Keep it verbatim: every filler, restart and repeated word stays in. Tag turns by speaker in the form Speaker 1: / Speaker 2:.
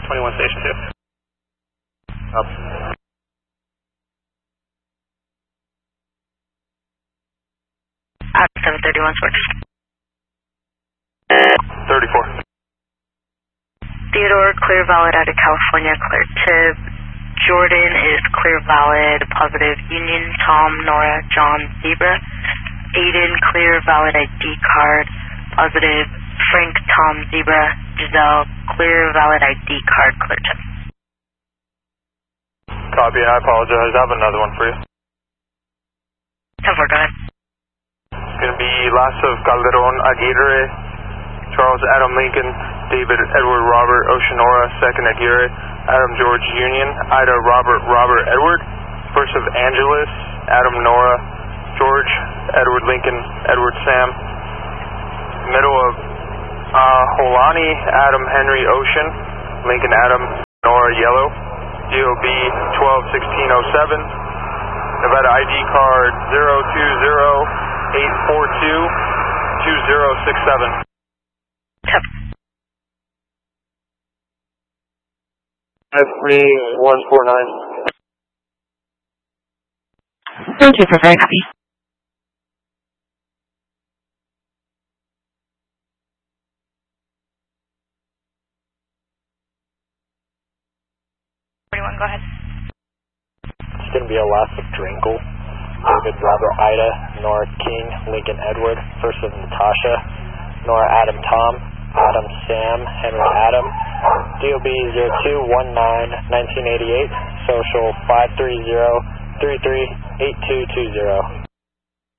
Speaker 1: twenty-one station two. Up.
Speaker 2: At seven thirty-one, switch.
Speaker 1: thirty-four.
Speaker 2: Theodore, clear valid out of California, clear to Jordan is clear valid, positive. Union, Tom, Nora, John, Zebra. Aiden, clear valid I D card, positive. Frank, Tom, Zebra. Giselle, clear valid I D card, clear to.
Speaker 1: Copy, I apologize. I have another one for you.
Speaker 2: ten four, go ahead.
Speaker 1: It's going to be Lasso Calderon Aguirre, Charles Adam Lincoln, David Edward Robert Oceanora, second Aguirre, Adam George Union, Ida Robert Robert Edward, first of Angeles, Adam Nora, George Edward Lincoln, Edward Sam, middle of uh, Holani, Adam Henry Ocean, Lincoln Adam, Nora Yellow, D O B twelve sixteen oh seven, Nevada I D card zero two zero eight four two two zero six seven.
Speaker 2: Yep.
Speaker 1: five three one four nine.
Speaker 2: Thank you for very happy. forty-one, go ahead.
Speaker 3: It's going to be Alaska Drinkle, David Robert Ida, Nora King, Lincoln Edward, first of Natasha, Nora Adam Tom, Adam Sam, Henry Adam, D O B zero two one nine nineteen eighty-eight, social five three zero three three eight two two zero.